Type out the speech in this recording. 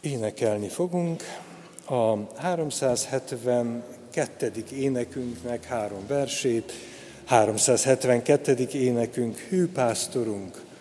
Énekelni fogunk a 372. énekünknek 3 versét. 372. énekünk: Hű pásztorunk,